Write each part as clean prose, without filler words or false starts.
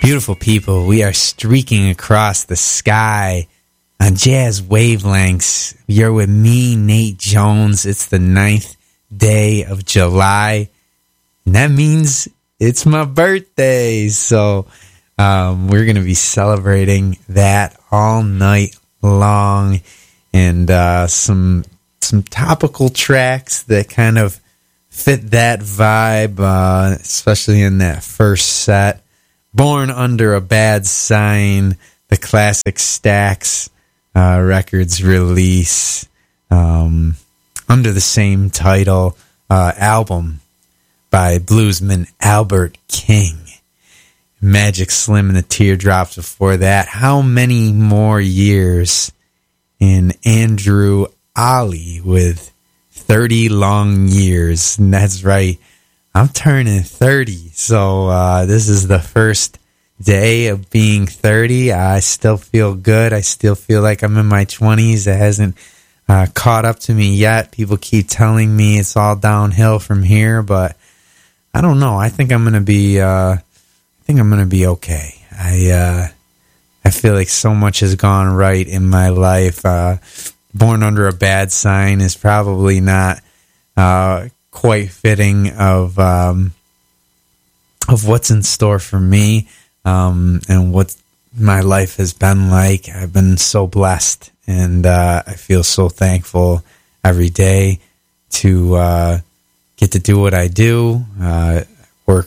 Beautiful people, we are streaking across the sky on jazz wavelengths. You're with me, Nate Jones. It's the 9th day of July, and that means it's my birthday. So we're going to be celebrating that all night long, and some topical tracks that kind of fit that vibe, especially in that first set. Born Under a Bad Sign, the classic Stax Records release, under the same title album by bluesman Albert King. Magic Slim and the Teardrops before that. How Many More Years? In Andrew Ollie with 30 Long Years. And that's right, I'm turning 30, so this is the first day of being 30. I still feel good. I still feel like I'm in my 20s. It hasn't caught up to me yet. People keep telling me it's all downhill from here, but I don't know. I think I'm gonna be. I think I'm gonna be okay. I feel like so much has gone right in my life. Born Under a Bad Sign is probably not quite fitting of what's in store for me, and what my life has been like. I've been so blessed, and I feel so thankful every day to get to do what I do, work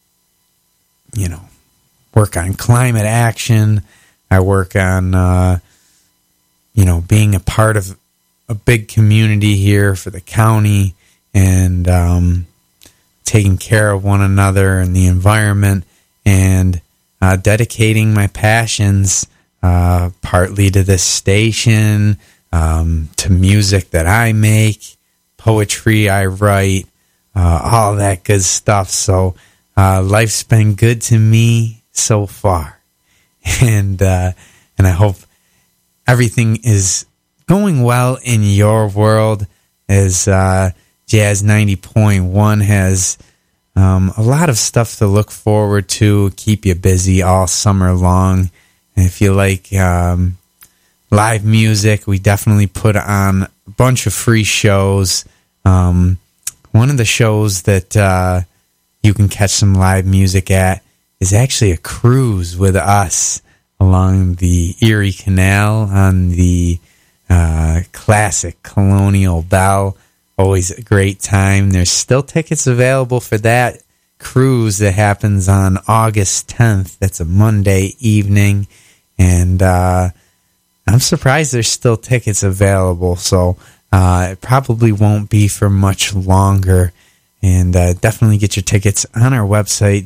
on climate action. I work on, being a part of a big community here for the county, and taking care of one another and the environment, and dedicating my passions partly to this station, to music that I make, poetry I write, all that good stuff. So life's been good to me so far, and I hope everything is going well in your world, as Jazz 90.1 has a lot of stuff to look forward to, keep you busy all summer long. And if you like live music, we definitely put on a bunch of free shows. One of the shows that you can catch some live music at is actually a cruise with us along the Erie Canal on the classic Colonial Belle. Always a great time. There's still tickets available for that cruise that happens on August 10th. That's a Monday evening. And I'm surprised there's still tickets available. So it probably won't be for much longer. And definitely get your tickets on our website,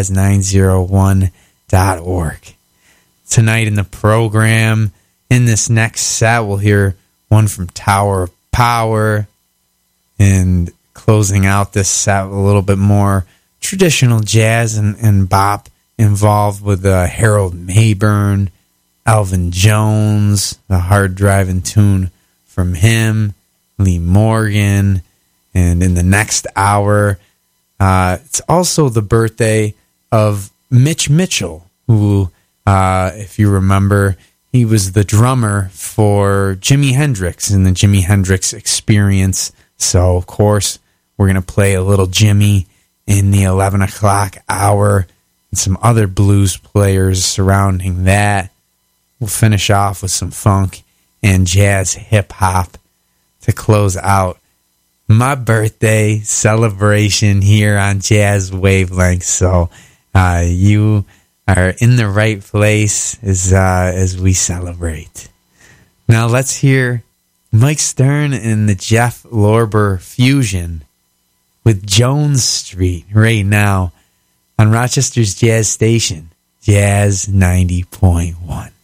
jazz901.org. Tonight in the program, in this next set, we'll hear one from Tower of Power. And closing out this set, a little bit more traditional jazz and bop involved with Harold Mayburn, Elvin Jones, the hard-driving tune from him, Lee Morgan. And in the next hour, it's also the birthday of Mitch Mitchell, who, if you remember, he was the drummer for Jimi Hendrix in the Jimi Hendrix Experience. So, of course, we're going to play a little Jimmy in the 11 o'clock hour and some other blues players surrounding that. We'll finish off with some funk and jazz hip-hop to close out my birthday celebration here on Jazz Wavelength. So you are in the right place as we celebrate. Now let's hear Mike Stern and the Jeff Lorber fusion with Jones Street right now on Rochester's Jazz Station, Jazz 90.1.